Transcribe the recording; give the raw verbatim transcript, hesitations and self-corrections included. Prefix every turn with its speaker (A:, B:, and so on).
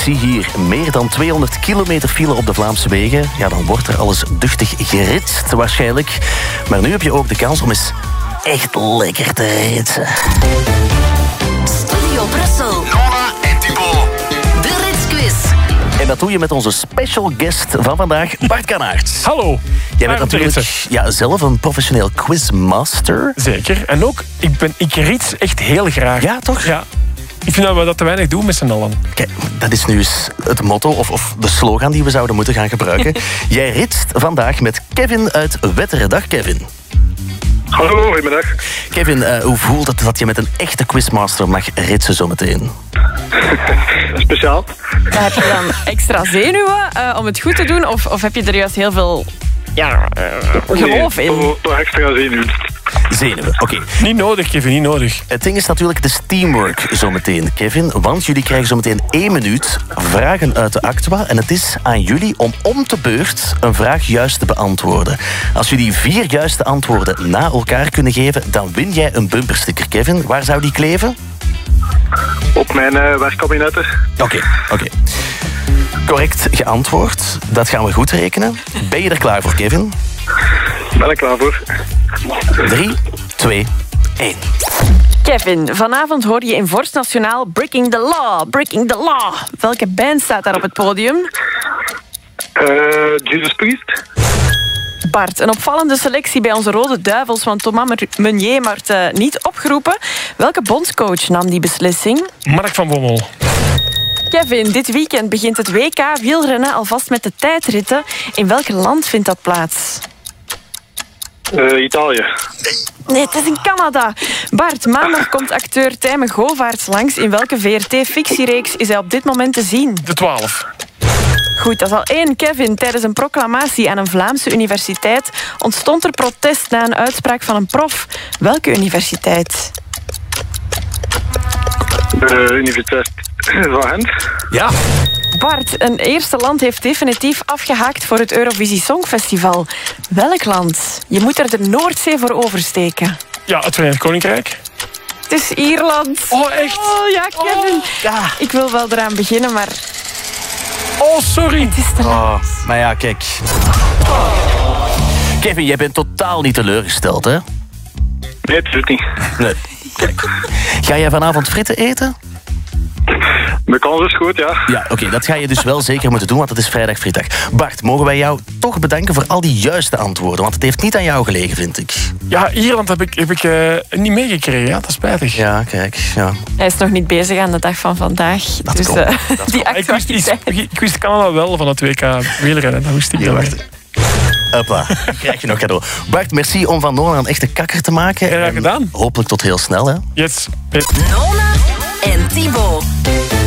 A: zie hier meer dan tweehonderd kilometer file op de Vlaamse wegen. Ja, dan wordt er alles duchtig geritst waarschijnlijk. Maar nu heb je ook de kans om eens echt lekker te ritsen.
B: Studio Brussel.
C: Nora en Thibaut.
B: De Ritsquiz.
A: En dat doe je met onze special guest van vandaag, Bart Kanaerts.
D: Hallo.
A: Jij bent natuurlijk ja, zelf een professioneel quizmaster.
D: Zeker. En ook, ik, ben, ik rits echt heel graag.
A: Ja, toch?
D: Ja. Ik vind dat we dat te weinig doen met z'n allen.
A: Kijk, dat is nu eens het motto of, of de slogan die we zouden moeten gaan gebruiken. Jij ritst vandaag met Kevin uit Wetteren. Dag, Kevin.
E: Hallo, goedemiddag.
A: Kevin, uh, hoe voelt het dat je met een echte quizmaster mag ritsen zometeen?
E: Speciaal.
F: Heb je dan extra zenuwen uh, om het goed te doen? Of, of heb je er juist heel veel ja, uh, geloof
E: nee,
F: in?
E: Toch, toch extra zenuwen.
A: Zenuwen, oké. Okay.
D: Niet nodig, Kevin, niet nodig.
A: Het ding is natuurlijk de teamwork zometeen, Kevin. Want jullie krijgen zometeen één minuut vragen uit de Actua. En het is aan jullie om om de beurt een vraag juist te beantwoorden. Als jullie vier juiste antwoorden na elkaar kunnen geven, dan win jij een bumpersticker. Kevin, waar zou die kleven?
E: Op mijn uh, werkkabinetten.
A: Oké, okay, oké. Okay. Correct geantwoord. Dat gaan we goed rekenen. Ben je er klaar voor, Kevin?
E: Ben ik klaar voor.
A: Drie, twee, één.
F: Kevin, vanavond hoor je in Vorst Nationaal Breaking the Law, Breaking the Law. Welke band staat daar op het podium?
E: Uh, Jesus Priest.
F: Bart, een opvallende selectie bij onze Rode Duivels, want Thomas Meunier wordt uh, niet opgeroepen. Welke bondscoach nam die beslissing?
D: Mark van Bommel.
F: Kevin, dit weekend begint het W K wielrennen alvast met de tijdritten. In welk land vindt dat plaats?
E: Uh, Italië.
F: Nee, het is in Canada. Bart, maandag komt acteur Tijmen Govaerts langs. In welke V R T-fictiereeks is hij op dit moment te zien?
D: De twaalf.
F: Goed, dat is al één. Kevin, tijdens een proclamatie aan een Vlaamse universiteit ontstond er protest na een uitspraak van een prof. Welke universiteit?
E: De Universiteit van Gent.
A: Ja.
F: Bart, een eerste land heeft definitief afgehaakt voor het Eurovisie Songfestival. Welk land? Je moet er de Noordzee voor oversteken.
D: Ja, het Verenigd Koninkrijk.
F: Het is Ierland.
D: Oh, echt?
F: Oh, ja, Kevin.
A: Oh, ja.
F: Ik wil wel eraan beginnen, maar...
D: Oh, sorry.
F: Het is te laat.
A: Oh, maar ja, kijk. Kevin, jij bent totaal niet teleurgesteld, hè?
E: Nee, het is het niet.
A: Nee. Kijk. Ga jij vanavond fritten eten?
E: Mijn kans is goed, ja.
A: Ja, oké, okay, dat ga je dus wel zeker moeten doen, want het is vrijdag frietdag. Bart, mogen wij jou toch bedanken voor al die juiste antwoorden? Want het heeft niet aan jou gelegen, vind ik.
D: Ja, Ierland heb ik, heb ik uh, niet meegekregen, ja. Dat is spijtig.
A: Ja, kijk, ja.
F: Hij is nog niet bezig aan de dag van vandaag.
A: Dat
F: dus
A: komt,
F: uh,
A: dat
F: die
D: Ik wist, iets,
F: actualiteit...
D: ik wist Canada wel van het W K wielrennen, dat wist ik
A: Ja,
D: wel.
A: wacht. Hopla, die krijg je nog cadeau. Bart, merci om van Nona een echte kakker te maken.
D: Graag gedaan.
A: Hopelijk tot heel snel, hè.
D: Yes.
B: Nona en Thibaut.